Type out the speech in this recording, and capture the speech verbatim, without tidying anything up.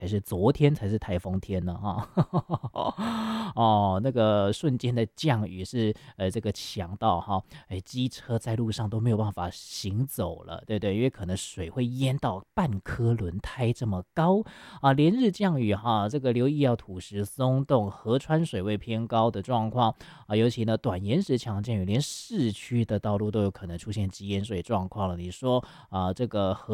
还是昨天才是台风天呢？哈，哦，那个瞬间的降雨是呃这个强到哈，哎，机车在路上都没有办法行走了，对不对？因为可能水会淹到半颗轮胎这么高啊。连日降雨哈，这个留意要土石松动、河川水位偏高的状况啊，尤其呢短延时强降雨，连市区的道路都有可能出现积淹水状况了。你说啊，这个河